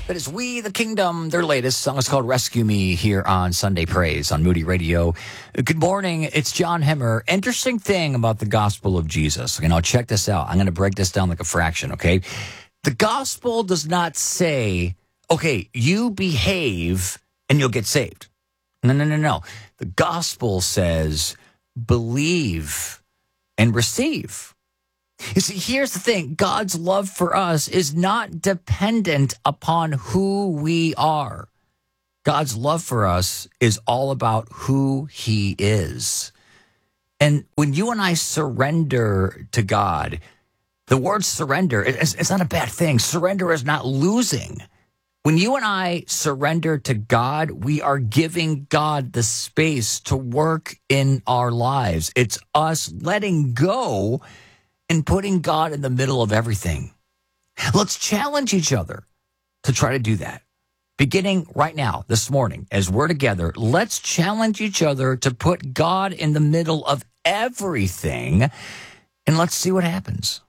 That is We the Kingdom. Their latest song is called Rescue Me here on Sunday Praise on Moody Radio. Good morning. It's John Hemmer. Interesting thing about the gospel of Jesus. Now, check this out. I'm going to break this down like a fraction, okay? The gospel does not say, okay, you behave and you'll get saved. No. The gospel says, believe and receive. You see, here's the thing. God's love for us is not dependent upon who we are. God's love for us is all about who he is. And when you and I surrender to God, the word surrender, it's not a bad thing. Surrender is not losing. When you and I surrender to God, we are giving God the space to work in our lives. It's us letting go and putting God in the middle of everything. Let's challenge each other to try to do that. Beginning right now, this morning, as we're together, let's challenge each other to put God in the middle of everything, and let's see what happens.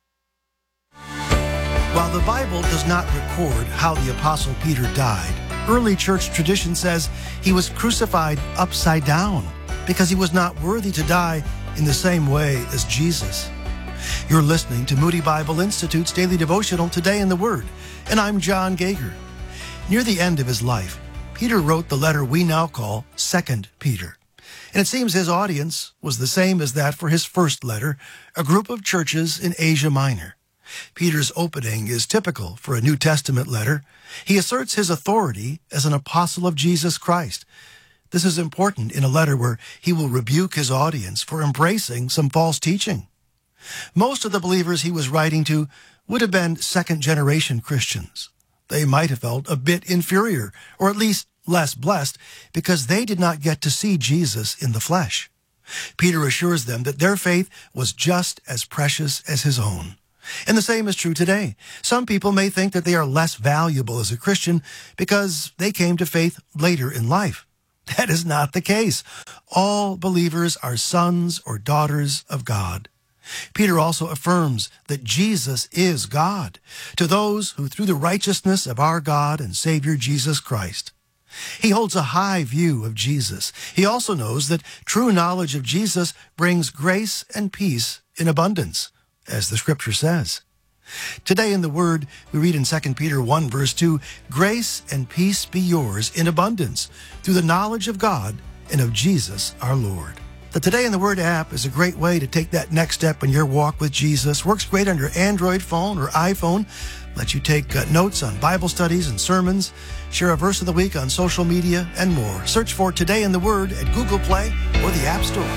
While the Bible does not record how the Apostle Peter died, early church tradition says he was crucified upside down because he was not worthy to die in the same way as Jesus. You're listening to Moody Bible Institute's daily devotional Today in the Word, and I'm John Gager. Near the end of his life, Peter wrote the letter we now call 2 Peter. And it seems his audience was the same as that for his first letter, a group of churches in Asia Minor. Peter's opening is typical for a New Testament letter. He asserts his authority as an apostle of Jesus Christ. This is important in a letter where he will rebuke his audience for embracing some false teaching. Most of the believers he was writing to would have been second-generation Christians. They might have felt a bit inferior, or at least less blessed, because they did not get to see Jesus in the flesh. Peter assures them that their faith was just as precious as his own. And the same is true today. Some people may think that they are less valuable as a Christian because they came to faith later in life. That is not the case. All believers are sons or daughters of God. Peter also affirms that Jesus is God to those who, through the righteousness of our God and Savior Jesus Christ. He holds a high view of Jesus. He also knows that true knowledge of Jesus brings grace and peace in abundance, as the Scripture says. Today in the Word, we read in 2 Peter 1, verse 2, "Grace and peace be yours in abundance through the knowledge of God and of Jesus our Lord." The Today in the Word app is a great way to take that next step in your walk with Jesus. Works great on your Android phone or iPhone. Lets you take notes on Bible studies and sermons, share a verse of the week on social media, and more. Search for Today in the Word at Google Play or the App Store.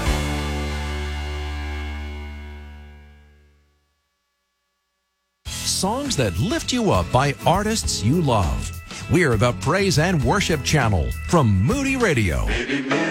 Songs that lift you up by artists you love. We're the Praise and Worship Channel from Moody Radio.